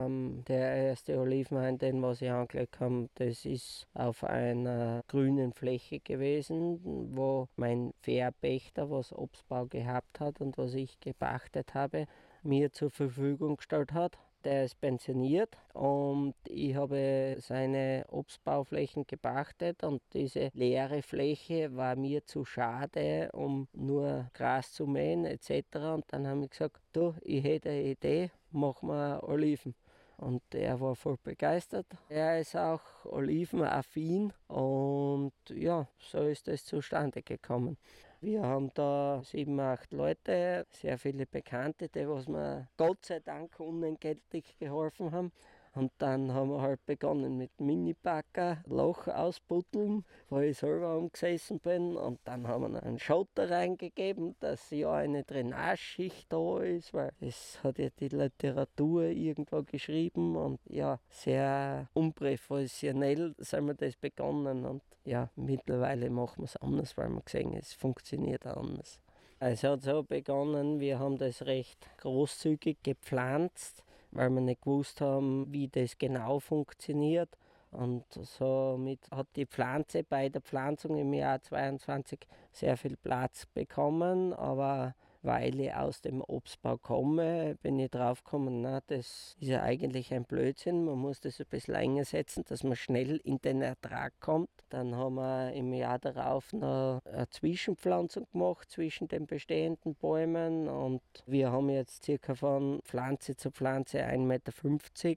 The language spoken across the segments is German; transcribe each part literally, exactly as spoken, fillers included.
Ähm, der erste Olivenhain, den was ich angelegt habe, das ist auf einer grünen Fläche gewesen, wo mein Verpächter, was Obstbau gehabt hat und was ich gepachtet habe, mir zur Verfügung gestellt hat. Der ist pensioniert und ich habe seine Obstbauflächen gepachtet und diese leere Fläche war mir zu schade, um nur Gras zu mähen et cetera. Und dann habe ich gesagt, du, ich hätte eine Idee, machen wir Oliven. Und er war voll begeistert. Er ist auch olivenaffin und ja, so ist es zustande gekommen. Wir haben da sieben, acht Leute, sehr viele Bekannte, die was mir Gott sei Dank unentgeltlich geholfen haben. Und dann haben wir halt begonnen mit Mini-Bagger, Loch ausbuddeln, wo ich selber umgesessen bin. Und dann haben wir einen Schotter reingegeben, dass ja eine Drainageschicht da ist, weil es hat ja die Literatur irgendwo geschrieben. Und ja, sehr unprofessionell sind wir das begonnen. Und ja, mittlerweile machen wir es anders, weil wir gesehen haben, es funktioniert anders. Es hat so begonnen, wir haben das recht großzügig gepflanzt, weil wir nicht gewusst haben, wie das genau funktioniert. Und somit hat die Pflanze bei der Pflanzung im Jahr zweiundzwanzig sehr viel Platz bekommen, aber weil ich aus dem Obstbau komme, bin ich drauf gekommen, na, das ist ja eigentlich ein Blödsinn, man muss das ein bisschen länger setzen, dass man schnell in den Ertrag kommt. Dann haben wir im Jahr darauf noch eine Zwischenpflanzung gemacht zwischen den bestehenden Bäumen und wir haben jetzt circa von Pflanze zu Pflanze ein Meter fünfzig,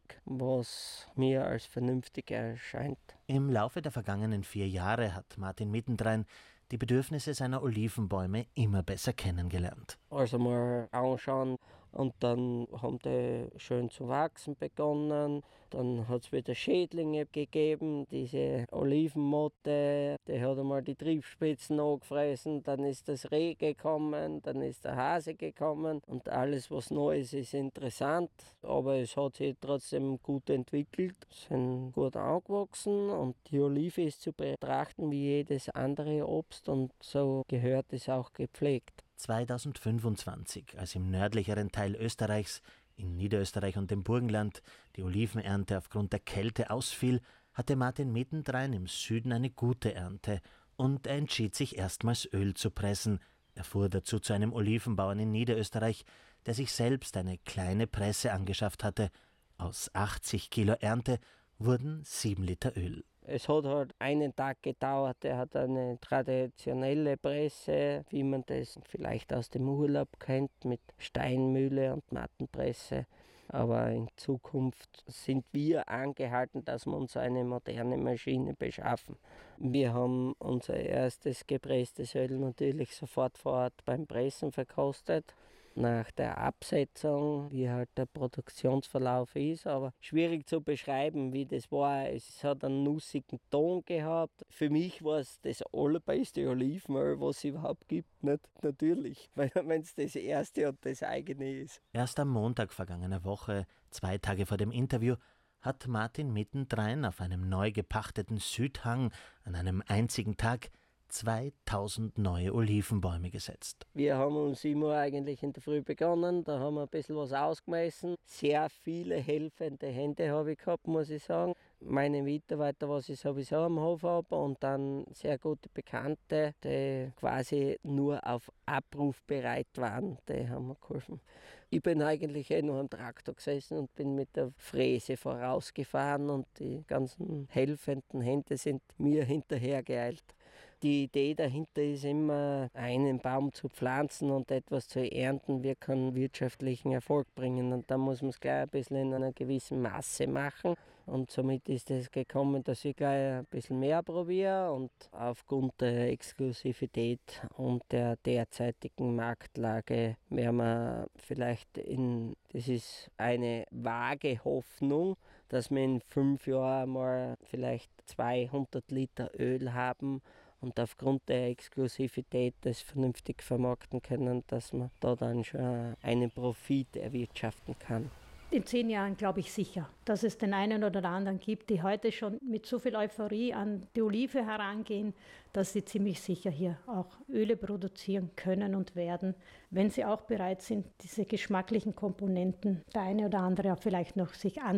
was mir als vernünftig erscheint. Im Laufe der vergangenen vier Jahre hat Martin Mittendrein die Bedürfnisse seiner Olivenbäume immer besser kennengelernt. Also mal anschauen und dann haben die schön zu wachsen begonnen. Dann hat es wieder Schädlinge gegeben, diese Olivenmotte, die hat einmal die Triebspitzen angefressen, dann ist das Reh gekommen, dann ist der Hase gekommen und alles was neu ist, ist interessant, aber es hat sich trotzdem gut entwickelt, sind gut angewachsen und die Olive ist zu betrachten wie jedes andere Obst und so gehört es auch gepflegt. zweitausendfünfundzwanzig, als im nördlicheren Teil Österreichs, in Niederösterreich und dem Burgenland, die Olivenernte aufgrund der Kälte ausfiel, hatte Martin Mittendrein im Süden eine gute Ernte und er entschied sich erstmals Öl zu pressen. Er fuhr dazu zu einem Olivenbauern in Niederösterreich, der sich selbst eine kleine Presse angeschafft hatte. Aus achtzig Kilo Ernte wurden sieben Liter Öl. Es hat halt einen Tag gedauert, er hat eine traditionelle Presse, wie man das vielleicht aus dem Urlaub kennt, mit Steinmühle und Mattenpresse. Aber in Zukunft sind wir angehalten, dass wir uns eine moderne Maschine beschaffen. Wir haben unser erstes gepresstes Öl natürlich sofort vor Ort beim Pressen verkostet. Nach der Absetzung, wie halt der Produktionsverlauf ist, aber schwierig zu beschreiben, wie das war. Es hat einen nussigen Ton gehabt. Für mich war es das allerbeste Olivenöl, was es überhaupt gibt, nicht? Natürlich, wenn es das erste und das eigene ist. Erst am Montag vergangener Woche, zwei Tage vor dem Interview, hat Martin Mittendrein auf einem neu gepachteten Südhang an einem einzigen Tag zweitausend neue Olivenbäume gesetzt. Wir haben um sieben Uhr eigentlich in der Früh begonnen, da haben wir ein bisschen was ausgemessen. Sehr viele helfende Hände habe ich gehabt, muss ich sagen. Meine Mitarbeiter, was ich sowieso am Hof habe und dann sehr gute Bekannte, die quasi nur auf Abruf bereit waren, die haben mir geholfen. Ich bin eigentlich eh nur am Traktor gesessen und bin mit der Fräse vorausgefahren und die ganzen helfenden Hände sind mir hinterhergeeilt. Die Idee dahinter ist immer, einen Baum zu pflanzen und etwas zu ernten, wir können wirtschaftlichen Erfolg bringen. Und da muss man es gleich ein bisschen in einer gewissen Masse machen. Und somit ist es gekommen, dass ich gleich ein bisschen mehr probiere. Und aufgrund der Exklusivität und der derzeitigen Marktlage werden wir vielleicht in, das ist eine vage Hoffnung, dass wir in fünf Jahren mal vielleicht zweihundert Liter Öl haben und aufgrund der Exklusivität das vernünftig vermarkten können, dass man da dann schon einen Profit erwirtschaften kann. In zehn Jahren glaube ich sicher, dass es den einen oder anderen gibt, die heute schon mit so viel Euphorie an die Olive herangehen, dass sie ziemlich sicher hier auch Öle produzieren können und werden, wenn sie auch bereit sind, diese geschmacklichen Komponenten, der eine oder andere vielleicht noch sich anzunehmen.